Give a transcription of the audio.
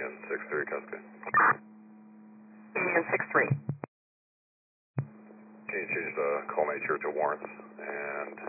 Union 6-3, Cascade. Union 6-3. Can you change the call nature to warrants and